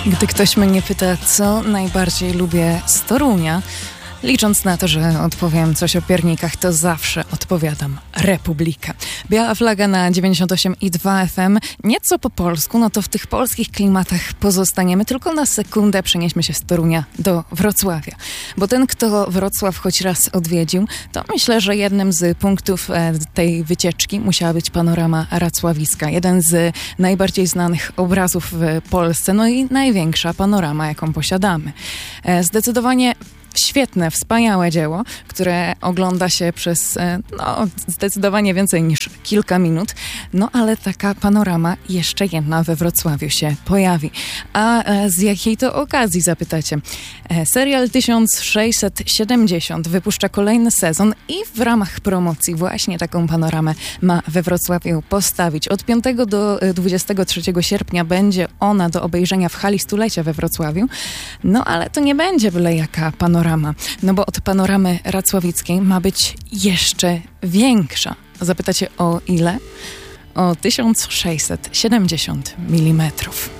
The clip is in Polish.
Gdy ktoś mnie pyta, co najbardziej lubię z Torunia, licząc na to, że odpowiem coś o piernikach, to zawsze odpowiadam Republika. Biała flaga na 98,2 FM. Nieco po polsku, no to w tych polskich klimatach pozostaniemy. Tylko na sekundę przenieśmy się z Torunia do Wrocławia. Bo ten, kto Wrocław choć raz odwiedził, to myślę, że jednym z punktów tej wycieczki musiała być panorama Racławiska. Jeden z najbardziej znanych obrazów w Polsce, no i największa panorama, jaką posiadamy. Zdecydowanie świetne, wspaniałe dzieło, które ogląda się przez zdecydowanie więcej niż kilka minut. No ale taka panorama jeszcze jedna we Wrocławiu się pojawi. A z jakiej to okazji, zapytacie? Serial 1670 wypuszcza kolejny sezon i w ramach promocji właśnie taką panoramę ma we Wrocławiu postawić. Od 5 do 23 sierpnia będzie ona do obejrzenia w hali stulecia we Wrocławiu. No ale to nie będzie byle jaka panorama. No bo od panoramy racławickiej ma być jeszcze większa. Zapytacie o ile? O 1670 mm.